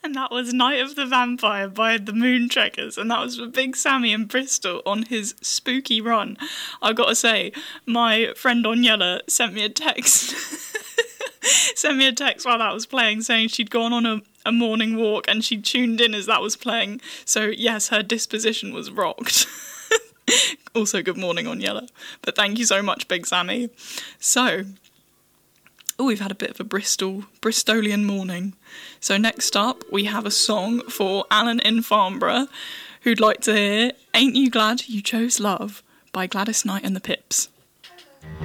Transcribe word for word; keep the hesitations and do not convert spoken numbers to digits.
And that was Night of the Vampire by the Moontrackers, and that was for Big Sammy in Bristol on his spooky run. I gotta say, my friend Onyela sent me a text, sent me a text while that was playing saying she'd gone on a, a morning walk and she tuned in as that was playing. So yes, her disposition was rocked. Also, good morning, Onyela. But thank you so much, Big Sammy. So, oh, we've had a bit of a Bristol, Bristolian morning. So next up, we have a song for Alan in Farnborough, who'd like to hear Ain't You Glad You Chose Love by Gladys Knight and the Pips.